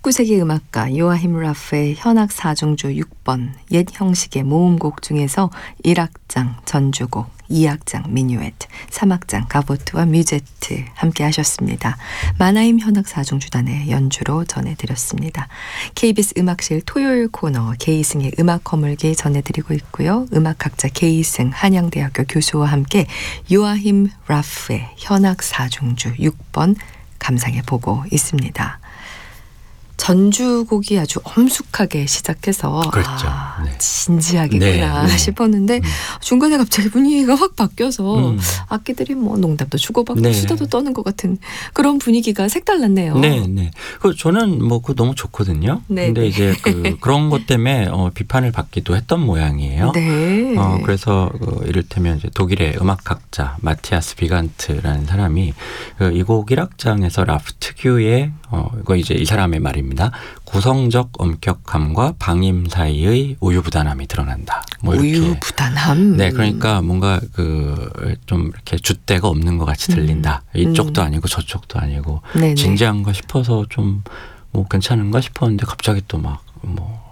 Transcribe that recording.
19세기 음악가 요아힘 라프의 현악 4중주 6번 옛 형식의 모음곡 중에서 1악장 전주곡, 2악장 미뉴엣, 3악장 가보트와 뮤제트 함께 하셨습니다. 마나임 현악 4중주단의 연주로 전해드렸습니다. KBS 음악실 토요일 코너 게이승의 음악 거물기 전해드리고 있고요. 음악학자 게이승 한양대학교 교수와 함께 요아힘 라프의 현악 4중주 6번 감상해보고 있습니다. 전주곡이 아주 엄숙하게 시작해서 그렇죠. 네. 진지하겠구나 네. 싶었는데 중간에 갑자기 분위기가 확 바뀌어서 악기들이 뭐 농담도 주고받고 네. 수다도 떠는 것 같은 그런 분위기가 색달랐네요. 네, 네. 저는 뭐 그거 너무 좋거든요. 네, 근데 네. 이제 그런 것 때문에 비판을 받기도 했던 모양이에요. 네. 그래서 이를테면 이제 독일의 음악학자 마티아스 비간트라는 사람이 이 곡 1악장에서 라프 특유의 이거 이제 이 사람의 말입니다. 구성적 엄격함과 방임 사이의 우유부단함이 드러난다. 뭐 이렇게. 우유부단함. 네, 그러니까 뭔가 좀 이렇게 줏대가 없는 것 같이 들린다. 이쪽도 아니고 저쪽도 아니고 네네. 진지한가 싶어서 좀 뭐 괜찮은가 싶었는데 갑자기 또 막 뭐